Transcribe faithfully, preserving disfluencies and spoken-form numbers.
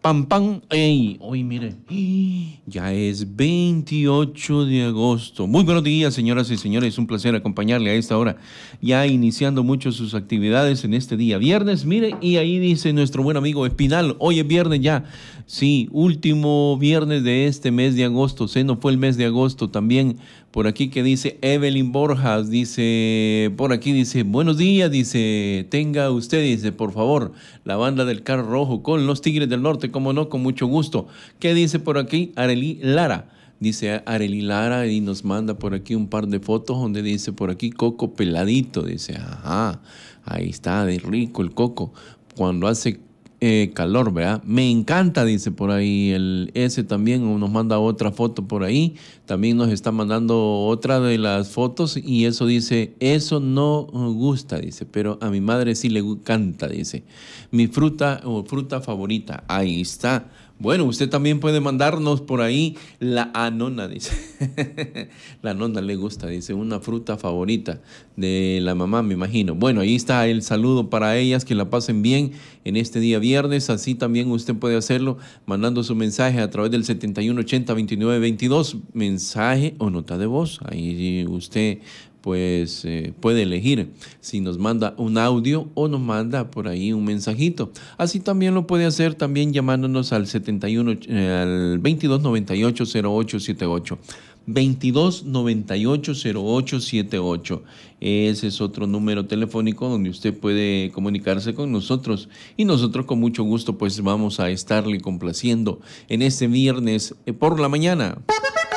pam, pam. ¡Ey! Hoy, mire, ya es veintiocho de agosto. Muy buenos días, señoras y señores. Es un placer acompañarle a esta hora. Ya iniciando mucho sus actividades en este día viernes. Mire, y ahí dice nuestro buen amigo Espinal. Hoy es viernes ya. Sí, último viernes de este mes de agosto. Se nos fue el mes de agosto también. Por aquí que dice Evelyn Borjas, dice, por aquí dice, buenos días, dice, tenga usted, dice, por favor, la banda del Carro Rojo con los Tigres del Norte, como no, con mucho gusto. ¿Qué dice por aquí? Arely Lara. Dice Arely Lara y nos manda por aquí un par de fotos donde dice por aquí coco peladito. Dice, ajá, ahí está, de rico el coco. Cuando hace eh, calor, ¿verdad? Me encanta, dice por ahí el ese también. Nos manda otra foto por ahí. También nos está mandando otra de las fotos y eso dice, eso no gusta, dice, pero a mi madre sí le encanta, dice. Mi fruta o fruta favorita, ahí está. Bueno, usted también puede mandarnos por ahí la anona, dice. La nona le gusta, dice, una fruta favorita de la mamá, me imagino. Bueno, ahí está el saludo para ellas, que la pasen bien en este día viernes. Así también usted puede hacerlo mandando su mensaje a través del setenta y uno ochenta veintinueve veintidós, mensaje o nota de voz. Ahí usted pues eh, puede elegir si nos manda un audio o nos manda por ahí un mensajito. Así también lo puede hacer también llamándonos al setenta y uno eh, al veintidós noventa y ocho cero ocho setenta y ocho. veintidós noventa y ocho cero ocho setenta y ocho. Ese es otro número telefónico donde usted puede comunicarse con nosotros y nosotros con mucho gusto pues vamos a estarle complaciendo en este viernes eh, por la mañana.